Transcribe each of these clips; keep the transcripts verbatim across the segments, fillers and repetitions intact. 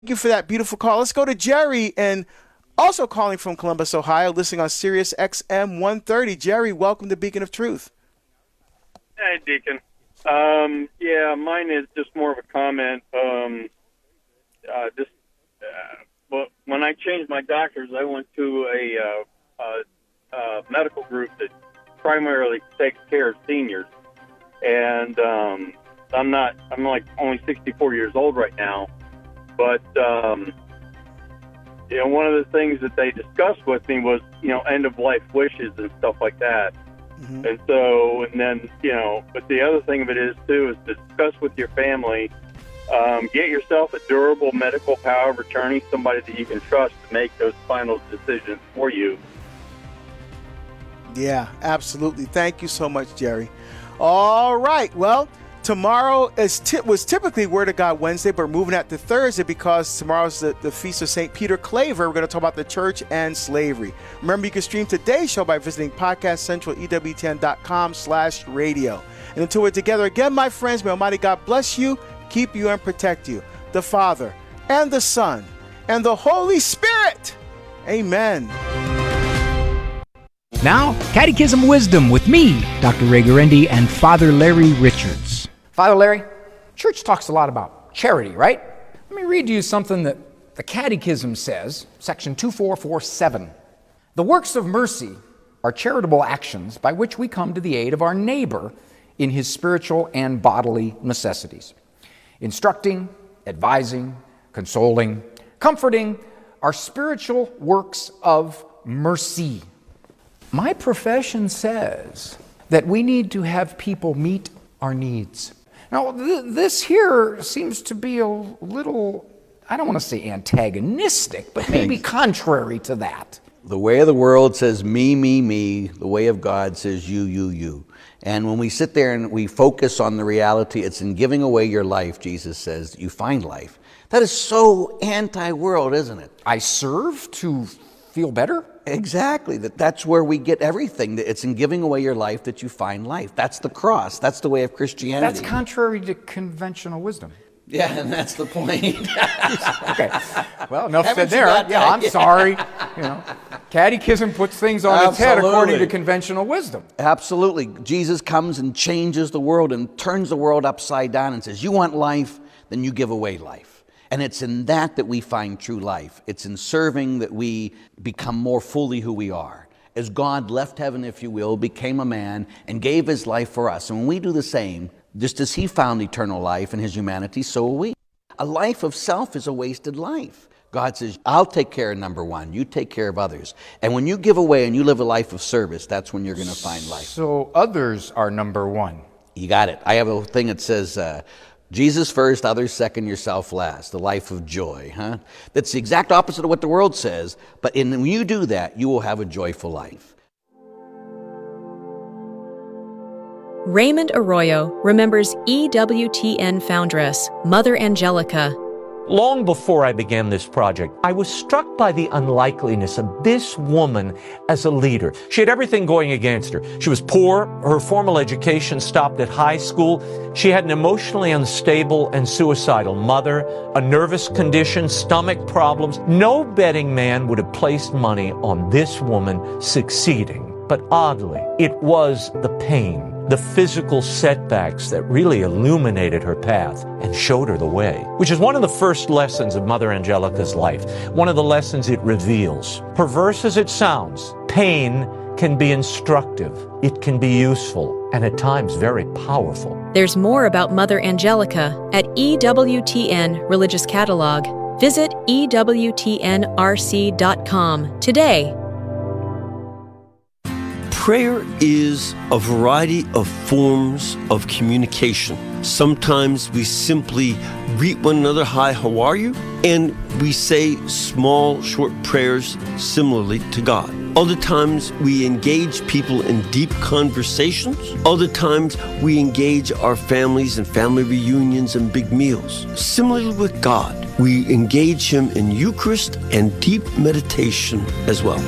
Thank you for that beautiful call. Let's go to Jerry, and also calling from Columbus, Ohio, listening on Sirius X M one thirty. Jerry, welcome to Beacon of Truth. Hey, Deacon. Um, yeah, mine is just more of a comment. Um, uh, just uh, well, when I changed my doctors, I went to a uh, uh, uh, medical group that primarily takes care of seniors, and um, I'm not. I'm like only sixty-four years old right now. But, um, you know, one of the things that they discussed with me was, you know, end-of-life wishes and stuff like that. Mm-hmm. And so, and then, you know, but the other thing of it is, too, is to discuss with your family, um, get yourself a durable medical power of attorney, somebody that you can trust to make those final decisions for you. Yeah, absolutely. Thank you so much, Jerry. All right, well, tomorrow is t- was typically Word of God Wednesday, but we're moving that to Thursday because tomorrow's the, the Feast of Saint Peter Claver. We're going to talk about the church and slavery. Remember, you can stream today's show by visiting Podcast Central, E W T N dot com slash radio. And until we're together again, my friends, may Almighty God bless you, keep you, and protect you. The Father, and the Son, and the Holy Spirit. Amen. Now, Catechism Wisdom with me, Doctor Ray Guarendi, and Father Larry Richards. Father Larry, church talks a lot about charity, right? Let me read to you something that the Catechism says, section two four four seven. The works of mercy are charitable actions by which we come to the aid of our neighbor in his spiritual and bodily necessities. Instructing, advising, consoling, comforting are spiritual works of mercy. My profession says that we need to have people meet our needs. Now, th- this here seems to be a little, I don't want to say antagonistic, but maybe contrary to that. The way of the world says me, me, me. The way of God says you, you, you. And when we sit there and we focus on the reality, it's in giving away your life, Jesus says, you find life. That is so anti-world, isn't it? I serve to feel better? Exactly. That that's where we get everything. It's in giving away your life that you find life. That's the cross. That's the way of Christianity. That's contrary to conventional wisdom. Yeah, and that's the point. Okay. Well, enough Haven't said there. you got Yeah, that? I'm sorry. You know, Catechism puts things on its head according to conventional wisdom. Absolutely. Jesus comes and changes the world and turns the world upside down and says, you want life, then you give away life. And it's in that that we find true life. It's in serving that we become more fully who we are. As God left heaven, if you will, became a man and gave his life for us. And when we do the same, just as he found eternal life in his humanity, so will we. A life of self is a wasted life. God says, I'll take care of number one. You take care of others. And when you give away and you live a life of service, that's when you're going to find life. So others are number one. You got it. I have a thing that says, uh, Jesus first, others second, yourself last. The life of joy, huh? That's the exact opposite of what the world says. But in, when you do that, you will have a joyful life. Raymond Arroyo remembers E W T N foundress, Mother Angelica. Long before I began this project, I was struck by the unlikeliness of this woman as a leader. She had everything going against her. She was poor, her formal education stopped at high school, she had an emotionally unstable and suicidal mother, a nervous condition, stomach problems. No betting man would have placed money on this woman succeeding. But oddly, it was the pain, the physical setbacks that really illuminated her path and showed her the way, which is one of the first lessons of Mother Angelica's life, one of the lessons it reveals. Perverse as it sounds, pain can be instructive, it can be useful, and at times very powerful. There's more about Mother Angelica at E W T N Religious Catalog. Visit E W T N R C dot com today. Prayer is a variety of forms of communication. Sometimes we simply greet one another, hi, how are you? And we say small, short prayers similarly to God. Other times we engage people in deep conversations. Other times we engage our families in family reunions and big meals. Similarly with God, we engage Him in Eucharist and deep meditation as well.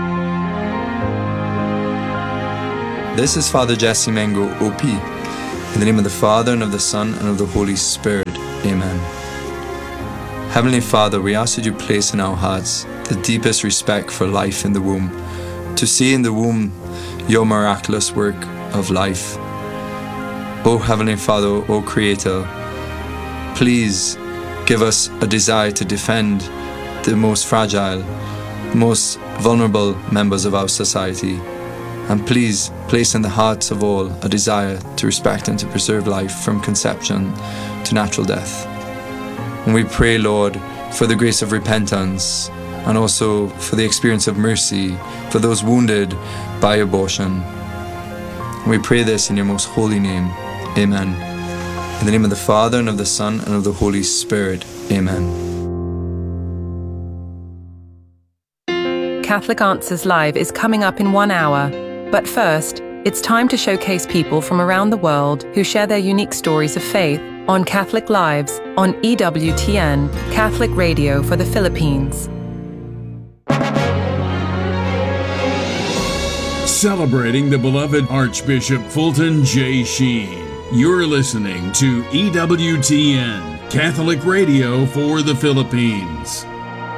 This is Father Jesse Mango, O P. In the name of the Father, and of the Son, and of the Holy Spirit. Amen. Heavenly Father, we ask that you place in our hearts the deepest respect for life in the womb, to see in the womb your miraculous work of life. O Heavenly Father, O Creator, please give us a desire to defend the most fragile, most vulnerable members of our society. And please place in the hearts of all a desire to respect and to preserve life from conception to natural death. And we pray, Lord, for the grace of repentance and also for the experience of mercy for those wounded by abortion. And we pray this in your most holy name. Amen. In the name of the Father, and of the Son, and of the Holy Spirit. Amen. Catholic Answers Live is coming up in one hour. But first, it's time to showcase people from around the world who share their unique stories of faith on Catholic Lives on E W T N, Catholic Radio for the Philippines. Celebrating the beloved Archbishop Fulton J. Sheen. You're listening to E W T N, Catholic Radio for the Philippines.